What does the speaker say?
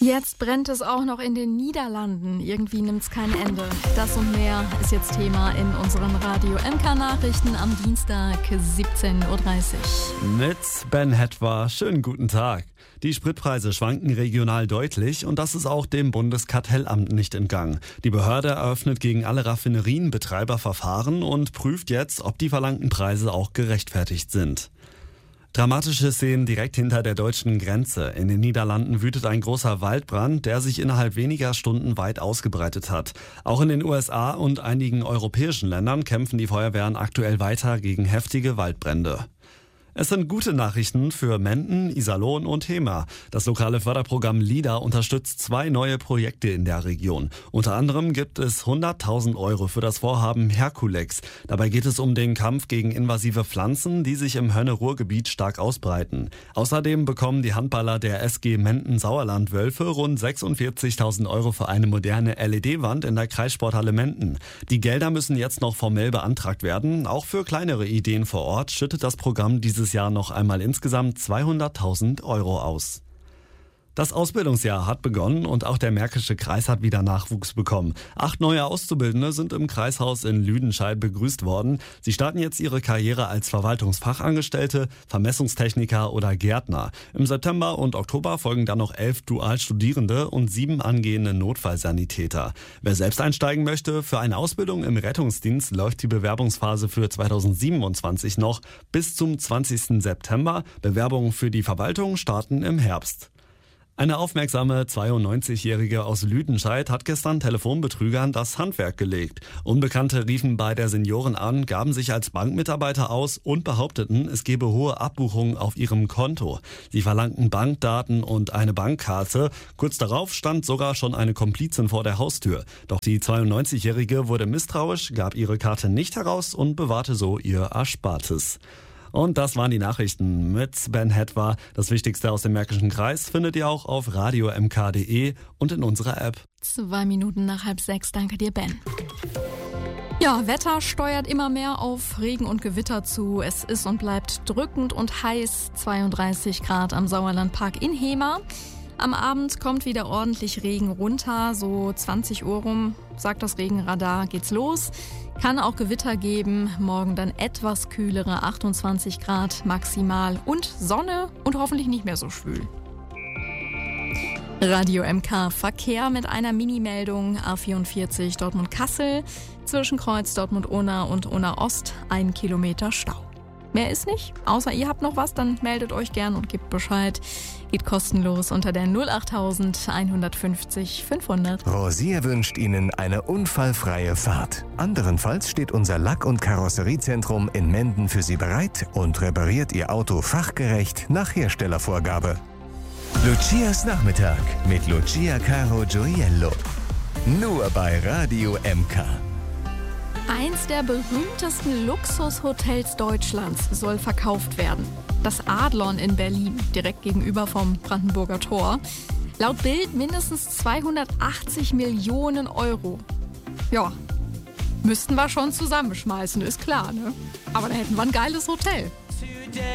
Jetzt brennt es auch noch in den Niederlanden. Irgendwie nimmt es kein Ende. Das und mehr ist jetzt Thema in unseren Radio-MK-Nachrichten am Dienstag 17.30 Uhr. Mit Ben Hetwa, schönen guten Tag. Die Spritpreise schwanken regional deutlich und das ist auch dem Bundeskartellamt nicht entgangen. Die Behörde eröffnet gegen alle Raffinerienbetreiber Verfahren und prüft jetzt, ob die verlangten Preise auch gerechtfertigt sind. Dramatische Szenen direkt hinter der deutschen Grenze. In den Niederlanden wütet ein großer Waldbrand, der sich innerhalb weniger Stunden weit ausgebreitet hat. Auch in den USA und einigen europäischen Ländern kämpfen die Feuerwehren aktuell weiter gegen heftige Waldbrände. Es sind gute Nachrichten für Menden, Iserlohn und Hemer. Das lokale Förderprogramm LIDA unterstützt 2 neue Projekte in der Region. Unter anderem gibt es 100.000 € für das Vorhaben Herkulex. Dabei geht es um den Kampf gegen invasive Pflanzen, die sich im Hönne-Ruhr-Gebiet stark ausbreiten. Außerdem bekommen die Handballer der SG Menden-Sauerland-Wölfe rund 46.000 € für eine moderne LED-Wand in der Kreissporthalle Menden. Die Gelder müssen jetzt noch formell beantragt werden. Auch für kleinere Ideen vor Ort schüttet das Programm dieses Jahr noch einmal insgesamt 200.000 € aus. Das Ausbildungsjahr hat begonnen und auch der Märkische Kreis hat wieder Nachwuchs bekommen. 8 neue Auszubildende sind im Kreishaus in Lüdenscheid begrüßt worden. Sie starten jetzt ihre Karriere als Verwaltungsfachangestellte, Vermessungstechniker oder Gärtner. Im September und Oktober folgen dann noch 11 Dualstudierende und 7 angehende Notfallsanitäter. Wer selbst einsteigen möchte, für eine Ausbildung im Rettungsdienst läuft die Bewerbungsphase für 2027 noch bis zum 20. September. Bewerbungen für die Verwaltung starten im Herbst. Eine aufmerksame 92-Jährige aus Lüdenscheid hat gestern Telefonbetrügern das Handwerk gelegt. Unbekannte riefen bei der Seniorin an, gaben sich als Bankmitarbeiter aus und behaupteten, es gebe hohe Abbuchungen auf ihrem Konto. Sie verlangten Bankdaten und eine Bankkarte. Kurz darauf stand sogar schon eine Komplizin vor der Haustür. Doch die 92-Jährige wurde misstrauisch, gab ihre Karte nicht heraus und bewahrte so ihr Erspartes. Und das waren die Nachrichten mit Ben Hetwa. Das Wichtigste aus dem Märkischen Kreis findet ihr auch auf radio.mk.de und in unserer App. 2 Minuten nach 5:30. Danke dir, Ben. Ja, Wetter steuert immer mehr auf Regen und Gewitter zu. Es ist und bleibt drückend und heiß. 32 Grad am Sauerlandpark in Hemer. Am Abend kommt wieder ordentlich Regen runter. So 20 Uhr rum, sagt das Regenradar, geht's los. Kann auch Gewitter geben, morgen dann etwas kühlere 28 Grad maximal und Sonne und hoffentlich nicht mehr so schwül. Radio MK Verkehr mit einer Minimeldung A44 Dortmund-Kassel zwischen Kreuz Dortmund-Unna und Unna-Ost 1 Kilometer Stau. Mehr ist nicht, außer ihr habt noch was, dann meldet euch gern und gebt Bescheid. Geht kostenlos unter der 08000 150 500. Rosier wünscht Ihnen eine unfallfreie Fahrt. Anderenfalls steht unser Lack- und Karosseriezentrum in Menden für Sie bereit und repariert Ihr Auto fachgerecht nach Herstellervorgabe. Lucias Nachmittag mit Lucia Caro Gioiello. Nur bei Radio MK. Eins der berühmtesten Luxushotels Deutschlands soll verkauft werden. Das Adlon in Berlin, direkt gegenüber vom Brandenburger Tor. Laut Bild mindestens 280 Millionen €. Ja, müssten wir schon zusammenschmeißen, ist klar, ne? Aber da hätten wir ein geiles Hotel.